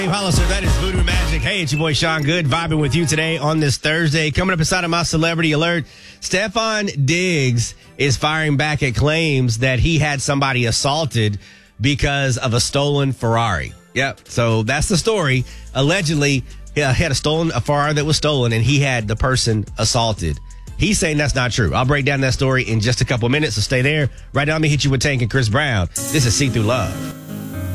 Dave Hollister, that is Voodoo Magic. Hey, it's your boy Sean Good, vibing with you today on this Thursday. Coming up inside of my Celebrity Alert, Stefon Diggs is firing back at claims that he had somebody assaulted because of a stolen Ferrari. Yep, so that's the story. Allegedly, he had a Ferrari that was stolen, and he had the person assaulted. He's saying that's not true. I'll break down that story in just a couple minutes, so stay there. Right now, let me hit you with Tank and Chris Brown. This is See Through Love.